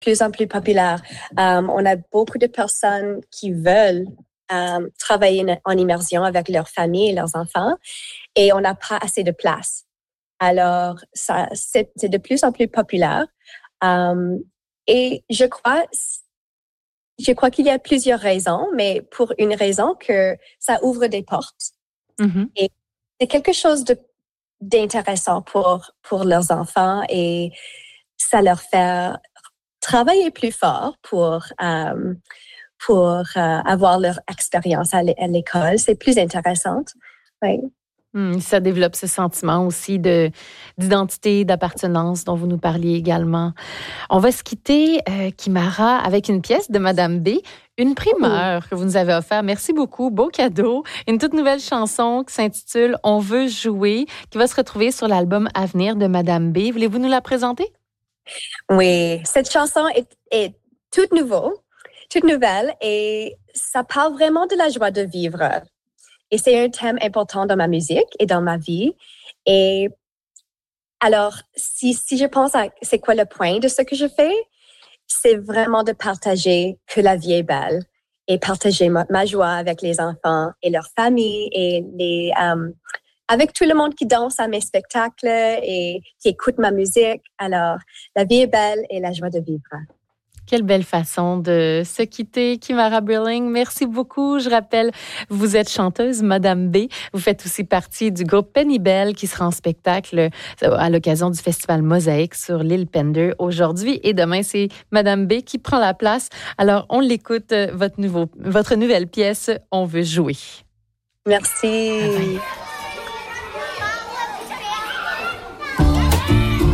plus en plus populaire. On a beaucoup de personnes qui veulent travailler en immersion avec leurs familles et leurs enfants, et on n'a pas assez de place. Alors, c'est de plus en plus populaire. Et je crois qu'il y a plusieurs raisons, mais pour une raison que ça ouvre des portes. Mm-hmm. Et c'est quelque chose d'intéressant pour leurs enfants, et ça leur fait travailler plus fort pour avoir leur expérience à l'école. C'est plus intéressant. Oui. Ça développe ce sentiment aussi d'identité, d'appartenance dont vous nous parliez également. On va se quitter, Kimara, avec une pièce de Madame B, une primeur que vous nous avez offerte. Merci beaucoup, beau cadeau. Une toute nouvelle chanson qui s'intitule « On veut jouer », qui va se retrouver sur l'album à venir de Madame B. Voulez-vous nous la présenter? Oui, cette chanson est toute nouvelle, et ça parle vraiment de la joie de vivre. Et c'est un thème important dans ma musique et dans ma vie. Et alors, si je pense à c'est quoi le point de ce que je fais, c'est vraiment de partager que la vie est belle, et partager ma joie avec les enfants et leurs familles, et avec tout le monde qui danse à mes spectacles et qui écoute ma musique. Alors, la vie est belle et la joie de vivre. Quelle belle façon de se quitter, Kimara Birling. Merci beaucoup. Je rappelle, vous êtes chanteuse, Madame B. Vous faites aussi partie du groupe Penny Bell qui sera en spectacle à l'occasion du festival Mosaïque sur l'île Pender aujourd'hui. Et demain, c'est Madame B qui prend la place. Alors, on l'écoute, votre nouvelle pièce, On veut jouer. Merci. Bye bye.